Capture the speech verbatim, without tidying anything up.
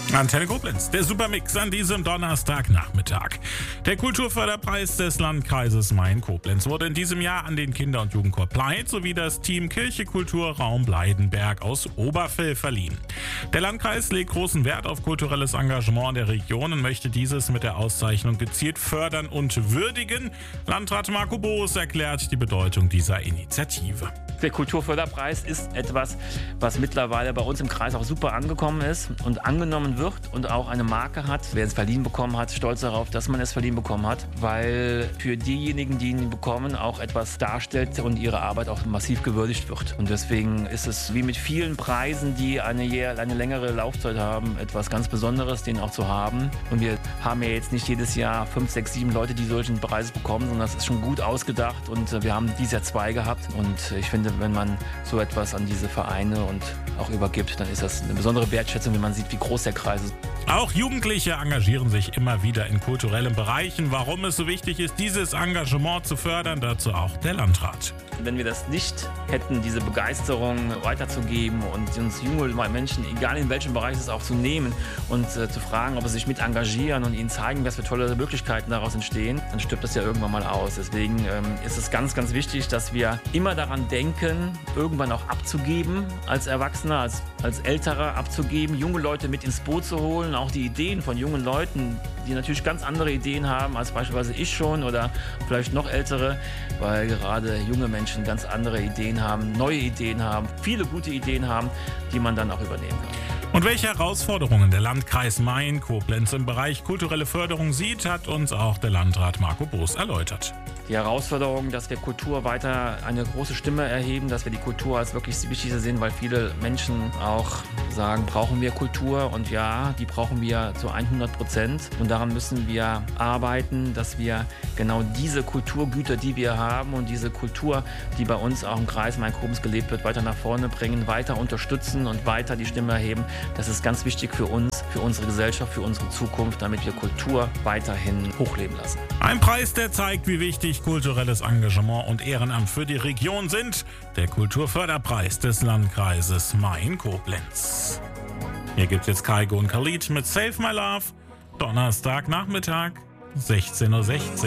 Antenne Koblenz, der Supermix an diesem Donnerstagnachmittag. Der Kulturförderpreis des Landkreises Main-Koblenz wurde in diesem Jahr an den Kinder- und Jugendchor Pleit sowie das Team Kirche Kultur Raum Bleidenberg aus Oberfell verliehen. Der Landkreis legt großen Wert auf kulturelles Engagement in der Region und möchte dieses mit der Auszeichnung gezielt fördern und würdigen. Landrat Marco Boos erklärt die Bedeutung dieser Initiative. Der Kulturförderpreis ist etwas, was mittlerweile bei uns im Kreis auch super angekommen ist und angenommen wird und auch eine Marke hat. Wer es verliehen bekommen hat, stolz darauf, dass man es verliehen bekommen hat, weil für diejenigen, die ihn bekommen, auch etwas darstellt und ihre Arbeit auch massiv gewürdigt wird. Und deswegen ist es wie mit vielen Preisen, die eine, eine längere Laufzeit haben, etwas ganz Besonderes, den auch zu haben. Und wir haben ja jetzt nicht jedes Jahr fünf, sechs, sieben Leute, die solchen Preis bekommen, sondern das ist schon gut ausgedacht und wir haben dieses Jahr zwei gehabt. Und ich finde, wenn man so etwas an diese Vereine und auch übergibt, dann ist das eine besondere Wertschätzung, wenn man sieht, wie groß der Kreis ist. Auch Jugendliche engagieren sich immer wieder in kulturellen Bereichen. Warum es so wichtig ist, dieses Engagement zu fördern, dazu auch der Landrat. Wenn wir das nicht hätten, diese Begeisterung weiterzugeben und uns junge Menschen, egal in welchem Bereich es ist, auch zu nehmen und äh, zu fragen, ob sie sich mit engagieren und ihnen zeigen, was für tolle Möglichkeiten daraus entstehen, dann stirbt das ja irgendwann mal aus. Deswegen ähm, ist es ganz, ganz wichtig, dass wir immer daran denken, irgendwann auch abzugeben als Erwachsener, als, als Älterer abzugeben, junge Leute mit ins Boot zu holen, auch die Ideen von jungen Leuten, die natürlich ganz andere Ideen haben als beispielsweise ich schon oder vielleicht noch ältere, weil gerade junge Menschen ganz andere Ideen haben, neue Ideen haben, viele gute Ideen haben, die man dann auch übernehmen kann. Und welche Herausforderungen der Landkreis Main-Koblenz im Bereich kulturelle Förderung sieht, hat uns auch der Landrat Marco Boos erläutert. Die Herausforderung, dass wir Kultur weiter eine große Stimme erheben, dass wir die Kultur als wirklich wichtig sehen, weil viele Menschen auch sagen, brauchen wir Kultur? Und ja, die brauchen wir zu hundert Prozent. Und daran müssen wir arbeiten, dass wir genau diese Kulturgüter, die wir haben und diese Kultur, die bei uns auch im Kreis Main-Koblenz gelebt wird, weiter nach vorne bringen, weiter unterstützen und weiter die Stimme erheben. Das ist ganz wichtig für uns, für unsere Gesellschaft, für unsere Zukunft, damit wir Kultur weiterhin hochleben lassen. Ein Preis, der zeigt, wie wichtig kulturelles Engagement und Ehrenamt für die Region sind. Der Kulturförderpreis des Landkreises Main-Koblenz. Hier gibt es jetzt Kaigo und Khalid mit Save My Love. Donnerstagnachmittag, sechzehn Uhr sechzehn.